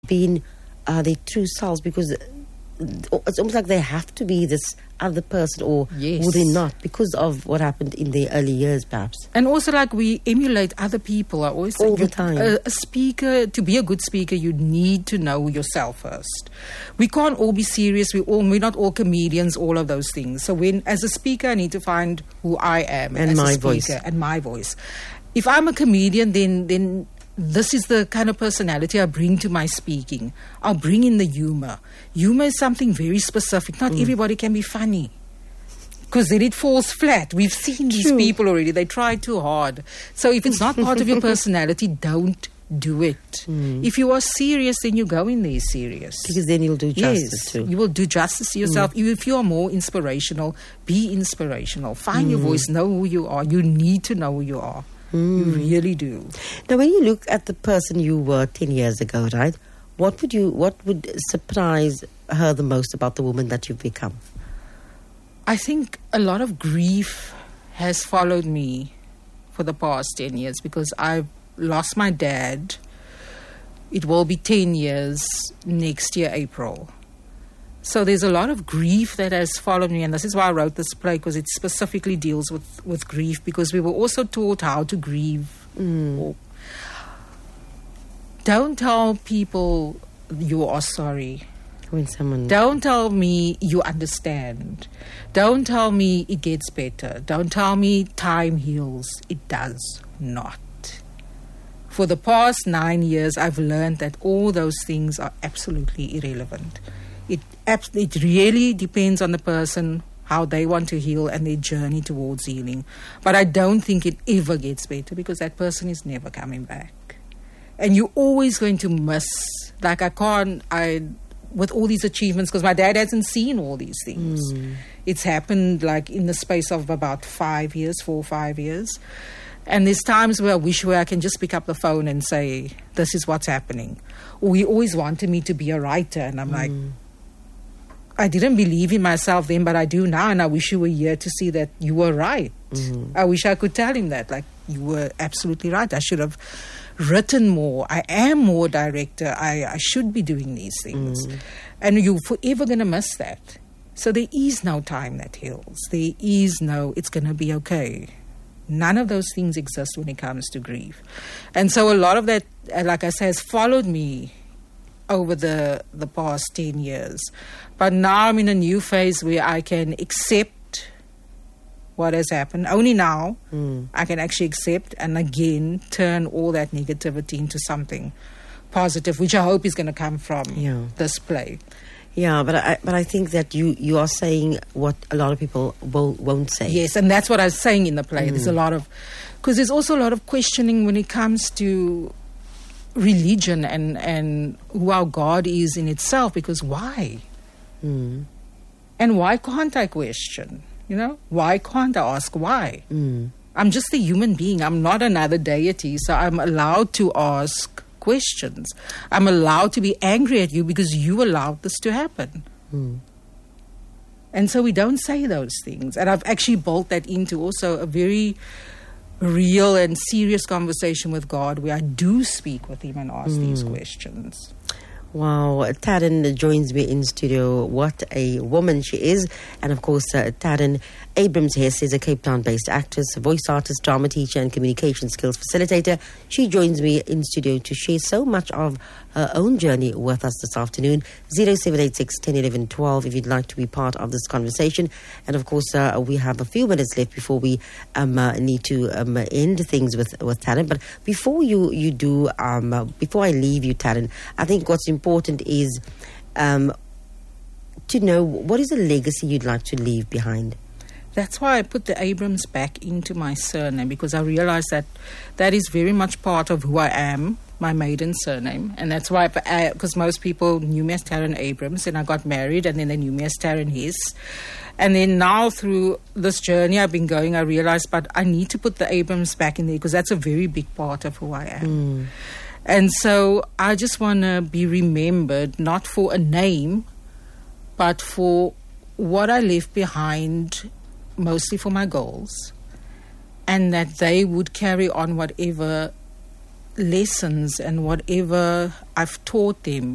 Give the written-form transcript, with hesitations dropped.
been their true selves, because it's almost like they have to be this other person, or Yes. would they not, because of what happened in their early years, perhaps. And also, like, we emulate other people. I always say, All the time. A speaker, to be a good speaker, you need to know yourself first. We can't all be serious. We're not all comedians, all of those things. So as a speaker, I need to find who I am And as my a speaker, voice. and my voice. If I'm a comedian, then this is the kind of personality I bring to my speaking. I'll bring in the humor. Humor is something very specific. Not everybody can be funny, because then it falls flat. We've seen these True. people already. They try too hard. So if it's not part of your personality, don't do it. If you are serious, then you go in there serious. Because then you'll do justice Yes, too. you will do justice to yourself. If you are more inspirational, be inspirational. Find your voice. Know who you are. You need to know who you are. You really do. Now, when you look at the person you were 10 years ago, right, what would surprise her the most about the woman that you've become? I think a lot of grief has followed me for the past 10 years, because I've lost my dad. It will be 10 years next year, April. So there's a lot of grief that has followed me, and this is why I wrote this play, because it specifically deals with grief, because we were also taught how to grieve. Don't tell people you are sorry. When someone... Don't tell me you understand. Don't tell me it gets better. Don't tell me time heals. It does not. For the past 9 years, I've learned that all those things are absolutely irrelevant. It really depends on the person, how they want to heal and their journey towards healing. But I don't think it ever gets better, because that person is never coming back. And you're always going to miss, like with all these achievements, because my dad hasn't seen all these things. It's happened like in the space of about 4 or 5 years. And there's times where I wish I can just pick up the phone and say, this is what's happening. Or he always wanted me to be a writer. And I'm like, I didn't believe in myself then, but I do now. And I wish you were here to see that you were right. I wish I could tell him that, like, you were absolutely right. I should have written more. I am more director. I should be doing these things. And you're forever going to miss that. So there is no time that heals. There is no, it's going to be okay. None of those things exist when it comes to grief. And so a lot of that, like I say, has followed me over the past 10 years. But now I'm in a new phase where I can accept what has happened. Only now I can actually accept and again turn all that negativity into something positive, which I hope is going to come from this play. Yeah, but I think that you are saying what a lot of people won't say. Yes, and that's what I was saying in the play. There's a lot of, because there's also a lot of questioning when it comes to religion and who our God is in itself, because why? And why can't I question? Why can't I ask why? I'm just a human being. I'm not another deity, so I'm allowed to ask questions. I'm allowed to be angry at you because you allowed this to happen. And so we don't say those things. And I've actually built that into also a very real and serious conversation with God, where I do speak with him and ask these questions. Wow, Taryn joins me in studio. What a woman she is. And of course, Taryn Abrams-Hess is a Cape Town-based actress, voice artist, drama teacher and communication skills facilitator. She joins me in studio to share so much of her own journey with us this afternoon. 0786 1011 12 if you'd like to be part of this conversation. And of course, we have a few minutes left before we need to end things with Taryn. But before you do, before I leave you, Taryn, I think what's important is to know, what is a legacy you'd like to leave behind? That's why I put the Abrams back into my surname, because I realized that is very much part of who I am, my maiden surname. And that's why, because most people knew me as Taryn Abrams, and I got married, and then they knew me as Taryn Hess. And then now through this journey I've been going, I realized, but I need to put the Abrams back in there, because that's a very big part of who I am. And so I just want to be remembered, not for a name, but for what I left behind, mostly for my goals, and that they would carry on whatever lessons and whatever I've taught them